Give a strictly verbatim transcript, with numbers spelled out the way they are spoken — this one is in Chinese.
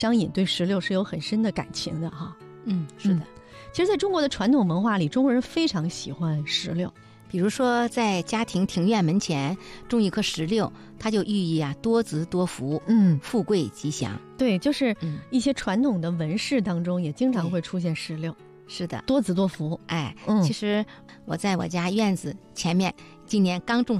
张颖对石榴是有很深的感情的哈。 嗯，是的、嗯。 其实在中国的传统文化里，中国人非常喜欢石榴。 比如说在家庭庭院门前种一棵石榴，它就寓意啊多子多福， 嗯， 富贵吉祥。 对，就是一些传统的纹饰当中也经常会出现石榴。 是的， 多子多福。 哎， 嗯， 其实我在我家院子前面今年刚种